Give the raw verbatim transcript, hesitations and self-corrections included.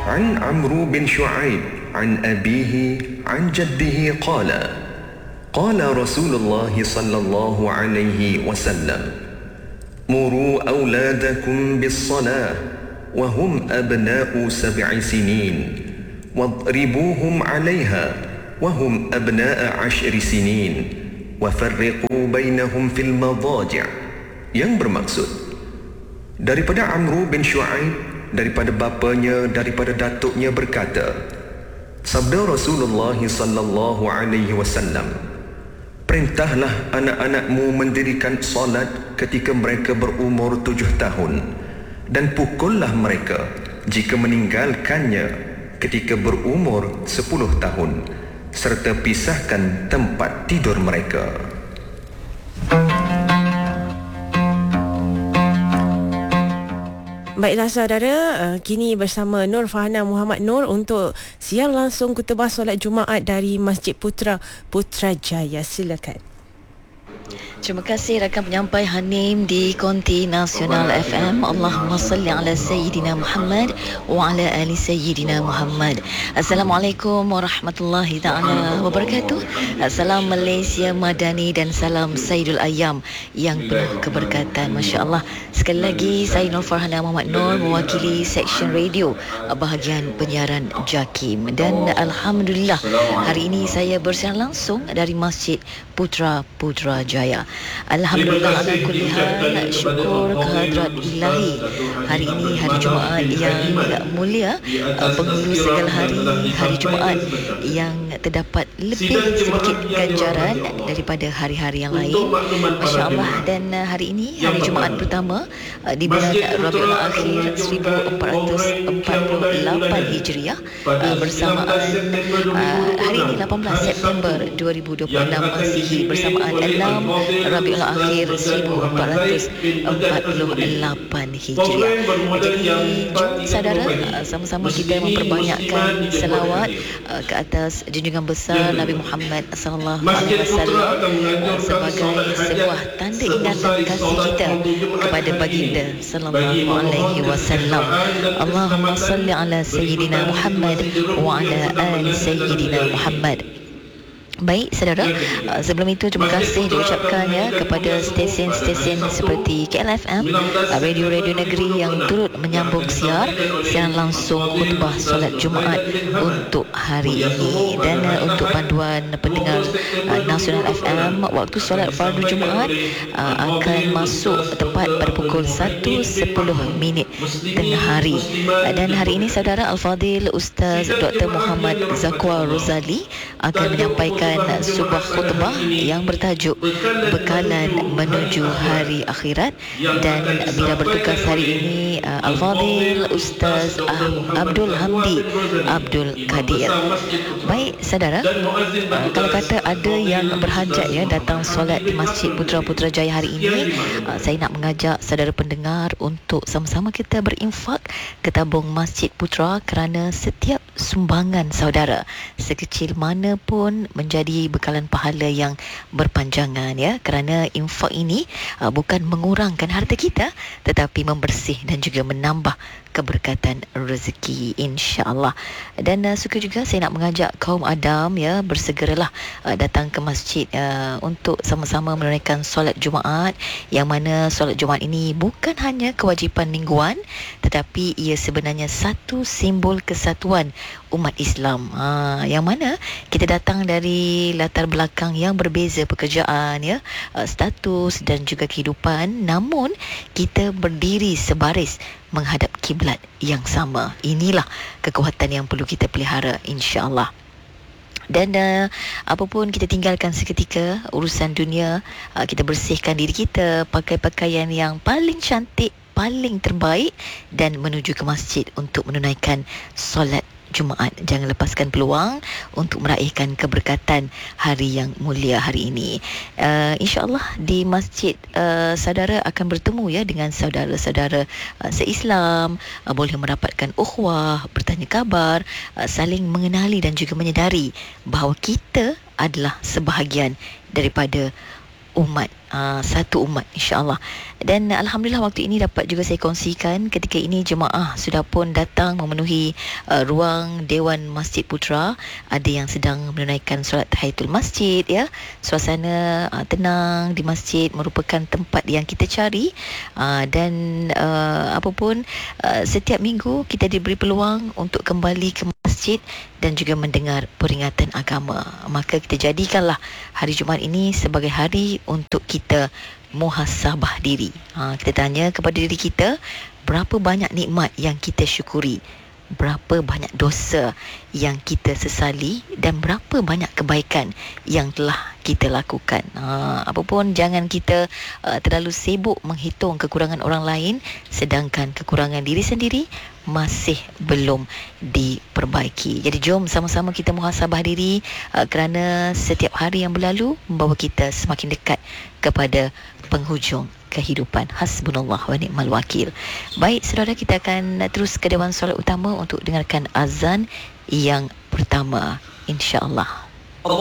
عن عمرو بن شعيب عن أبيه عن جده قال قال رسول الله صلى الله عليه وسلم مروا أولادكم بالصلاة وهم أبناء سبع سنين واضربوهم عليها وهم أبناء عشر سنين وفرقوا بينهم في المضاجع. Yang bermaksud, daripada Amru bin Shu'aib, daripada bapanya, daripada datuknya berkata, sabda Rasulullah sallallahu alaihi wasallam, perintahlah anak-anakmu mendirikan solat ketika mereka berumur tujuh tahun dan pukullah mereka jika meninggalkannya ketika berumur sepuluh tahun, serta pisahkan tempat tidur mereka. Baiklah saudara, kini bersama Nur Farhana Muhammad Nur untuk siar langsung khutbah solat Jumaat dari Masjid Putra Putrajaya. Silakan. Terima kasih rakan penyampai Hanim di Konti Nasional F M. Allahumma salli ala Sayyidina Muhammad wa ala ali Sayyidina Muhammad. Assalamualaikum warahmatullahi ta'ala wabarakatuh. Salam Malaysia Madani dan salam Sayyidul Ayyam yang penuh keberkatan. Masya Allah. Sekali lagi saya Nur Farhana Muhammad Nur mewakili Seksyen Radio bahagian penyiaran JAKIM. Dan Alhamdulillah hari ini saya bersiar langsung dari Masjid Putra Putrajaya. Alhamdulillah ala kulli hal, syukur kehadrat ilahi. Hari ini hari Jumaat yang mulia, penghulu segala hari, hari Jumaat yang terdapat lebih sedikit ganjaran daripada hari-hari yang lain. Masya Allah. Dan hari ini hari Jumaat pertama di bulan Rabiul Akhir seribu empat ratus empat puluh lapan Hijriah, bersamaan hari ini lapan belas September dua ribu dua puluh enam Masihi, bersamaan enam Rabiul Akhir seribu empat ratus empat puluh lapan Hijriah. Jadi jom saudara, sama-sama kita memperbanyakkan selawat ke atas junjungan besar Nabi Muhammad sallallahu alaihi wasallam sebagai sebuah tanda ingatan kasih kita kepada baginda sallallahu alaihi wasallam. Allahumma salli ala Sayyidina Muhammad wa ala ali Sayyidina Muhammad. Baik saudara, uh, sebelum itu terima kasih diucapkan ya kepada stesen-stesen seperti K L F M, uh, radio-radio negeri yang turut menyambung siar siaran langsung khutbah solat Jumaat untuk hari ini. Dan uh, untuk panduan pendengar uh, Nasional F M, waktu solat fardu Jumaat uh, akan masuk tepat pada pukul satu sepuluh minit tengah hari. Uh, dan hari ini saudara Al-Fadhil Ustaz Doktor Muhammad Zakwa Rozali akan menyampaikan sebuah khutbah yang bertajuk Bekalan Menuju Hari Akhirat. Dan bila bertugas hari ini uh, Al-Fadhil Ustaz uh, Abdul Hamdi Abdul Kadir. Baik saudara, uh, kalau kata ada yang berhajat ya datang solat di Masjid Putra Putrajaya hari ini, uh, saya nak mengajak saudara pendengar untuk sama-sama kita berinfak ke tabung Masjid Putra, kerana setiap sumbangan saudara sekecil mana pun menjadi bekalan pahala yang berpanjangan ya, kerana infak ini uh, bukan mengurangkan harta kita tetapi membersih dan juga menambah keberkatan rezeki insya-Allah. Dan uh, suka juga saya nak mengajak kaum Adam ya, bersegeralah uh, datang ke masjid uh, untuk sama-sama menunaikan solat Jumaat, yang mana solat Jumaat ini bukan hanya kewajipan mingguan tetapi ia sebenarnya satu simbol kesatuan umat Islam. Ha, yang mana kita datang dari latar belakang yang berbeza pekerjaan ya, uh, status dan juga kehidupan, namun kita berdiri sebaris menghadap kiblat yang sama. Inilah kekuatan yang perlu kita pelihara insya-Allah. Dan uh, apapun kita tinggalkan seketika urusan dunia, uh, kita bersihkan diri kita, pakai pakaian yang paling cantik, paling terbaik dan menuju ke masjid untuk menunaikan solat Jumaat. Jangan lepaskan peluang untuk meraihkan keberkatan hari yang mulia hari ini. Uh, InsyaAllah di masjid uh, saudara akan bertemu ya dengan saudara-saudara uh, se-Islam, uh, boleh merapatkan ukhuwah, bertanya kabar, uh, saling mengenali dan juga menyedari bahawa kita adalah sebahagian daripada umat, uh, satu umat insya-Allah. Dan alhamdulillah waktu ini dapat juga saya kongsikan, ketika ini jemaah sudah pun datang memenuhi uh, ruang Dewan Masjid Putra. Ada yang sedang menunaikan solat tahiyatul masjid, ya. Suasana uh, tenang di masjid merupakan tempat yang kita cari, uh, dan uh, apa pun uh, setiap minggu kita diberi peluang untuk kembali ke masjid dan juga mendengar peringatan agama. Maka kita jadikanlah hari Jumaat ini sebagai hari untuk kita muhasabah diri. Ha, kita tanya kepada diri kita, berapa banyak nikmat yang kita syukuri, berapa banyak dosa yang kita sesali, dan berapa banyak kebaikan yang telah kita lakukan. Ha, apapun, jangan kita uh, terlalu sibuk menghitung kekurangan orang lain, sedangkan kekurangan diri sendiri masih belum diperbaiki. Jadi jom sama-sama kita muhasabah diri, uh, kerana setiap hari yang berlalu membawa kita semakin dekat kepada penghujung kehidupan. Hasbunallah wa ni'mal wakil. Baik, saudara, kita akan terus ke Dewan Solat Utama untuk dengarkan azan yang pertama, insya-Allah.